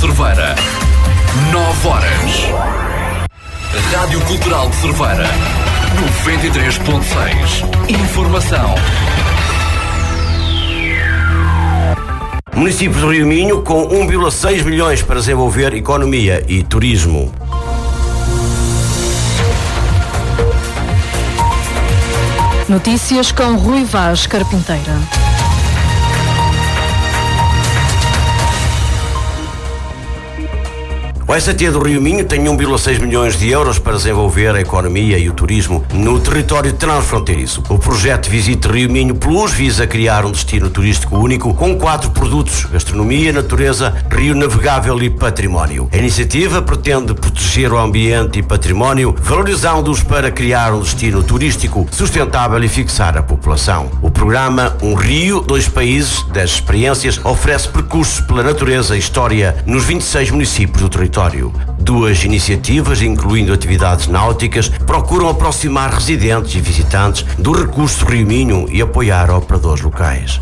Cerveira. 9 horas. Rádio Cultural de Cerveira. 93.6. Informação. Município de Rio Minho com 1,6 milhões para desenvolver economia e turismo. Notícias com Rui Vaz Carpinteira. O SAT do Rio Minho tem 1,6 milhões de euros para desenvolver a economia e o turismo no território transfronteiriço. O projeto Visite Rio Minho Plus visa criar um destino turístico único com 4 produtos: gastronomia, natureza, rio navegável e património. A iniciativa pretende proteger o ambiente e património, valorizando-os para criar um destino turístico sustentável e fixar a população. O programa Um Rio, Dois Países, 10 Experiências oferece percursos pela natureza e história nos 26 municípios do território. 2 iniciativas, incluindo atividades náuticas, procuram aproximar residentes e visitantes do recurso Rio Minho e apoiar operadores locais.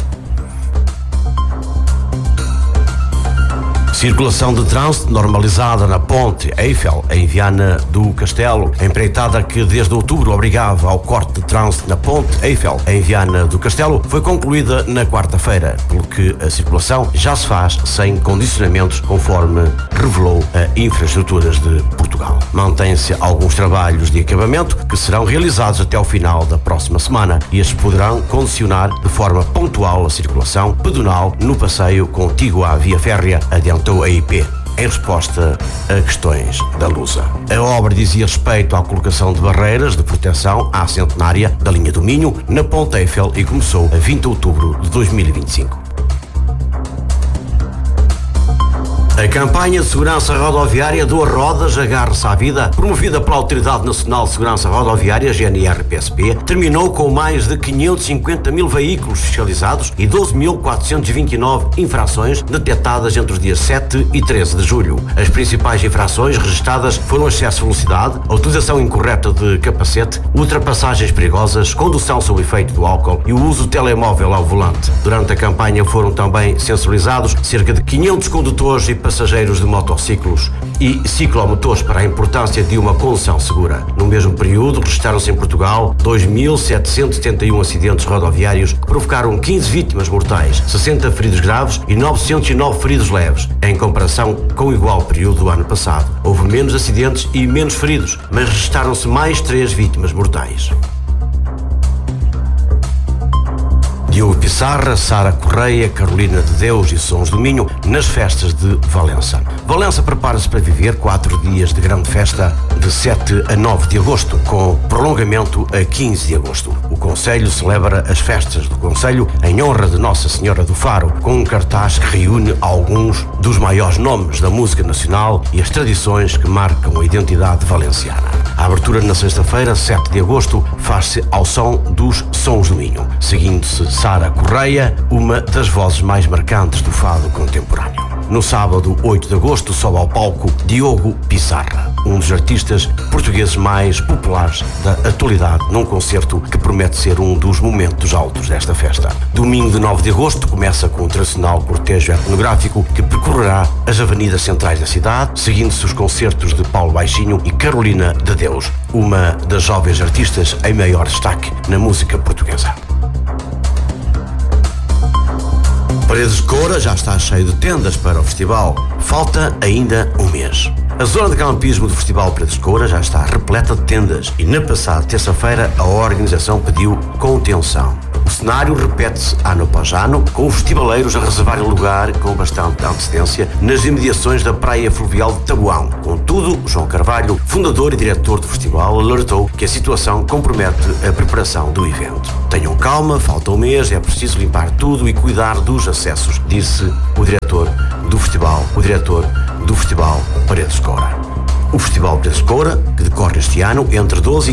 Circulação de trânsito normalizada na Ponte Eiffel, em Viana do Castelo. A empreitada que desde outubro obrigava ao corte de trânsito na Ponte Eiffel, em Viana do Castelo, foi concluída na quarta-feira, pelo que a circulação já se faz sem condicionamentos, conforme revelou a Infraestruturas de Portugal. Mantém-se alguns trabalhos de acabamento que serão realizados até ao final da próxima semana e estes poderão condicionar de forma pontual a circulação pedonal no passeio contíguo à via férrea, adiantou a IP, em resposta a questões da Lusa. A obra dizia respeito à colocação de barreiras de proteção à centenária da linha do Minho na Ponte Eiffel e começou a 20 de outubro de 2025. A campanha de segurança rodoviária Doa Rodas, agarre-se à vida, promovida pela Autoridade Nacional de Segurança Rodoviária, GNR-PSP, terminou com mais de 550 mil veículos fiscalizados e 12.429 infrações detectadas entre os dias 7 e 13 de julho. As principais infrações registadas foram excesso de velocidade, a utilização incorreta de capacete, ultrapassagens perigosas, condução sob efeito do álcool e o uso do telemóvel ao volante. Durante a campanha foram também sensibilizados cerca de 500 condutores e passageiros de motociclos e ciclomotores para a importância de uma condução segura. No mesmo período, registaram-se em Portugal 2.771 acidentes rodoviários que provocaram 15 vítimas mortais, 60 feridos graves e 909 feridos leves, em comparação com o igual período do ano passado. Houve menos acidentes e menos feridos, mas registaram-se mais 3 vítimas mortais. Diogo Pissarra, Sara Correia, Carolina de Deus e Sons do Minho nas festas de Valença. Valença prepara-se para viver 4 dias de grande festa de 7 a 9 de agosto, com prolongamento a 15 de agosto. O Conselho celebra as festas do Conselho em honra de Nossa Senhora do Faro, com um cartaz que reúne alguns dos maiores nomes da música nacional e as tradições que marcam a identidade valenciana. A abertura na sexta-feira, 7 de agosto, faz-se ao som dos Sons do Minho, seguindo-se Sara Correia, uma das vozes mais marcantes do fado contemporâneo. No sábado, 8 de agosto, sobe ao palco Diogo Pissarra, um dos artistas portugueses mais populares da atualidade, num concerto que promete ser um dos momentos altos desta festa. Domingo de 9 de agosto começa com o tradicional cortejo etnográfico que percorrerá as avenidas centrais da cidade, seguindo-se os concertos de Paulo Baixinho e Carolina de Deus, uma das jovens artistas em maior destaque na música portuguesa. Paredes de Coura já está cheio de tendas para o festival. Falta ainda um mês. A zona de campismo do Festival Paredes de Coura já está repleta de tendas e na passada terça-feira a organização pediu contenção. O cenário repete-se ano após ano, com os festivaleiros a reservarem lugar com bastante antecedência nas imediações da praia fluvial de Taboão. Contudo, João Carvalho, fundador e diretor do festival, alertou que a situação compromete a preparação do evento. Tenham calma, falta um mês, é preciso limpar tudo e cuidar dos acessos, disse o diretor do festival Paredes de Coura. O Festival Paredes de Coura, que decorre este ano entre 12 e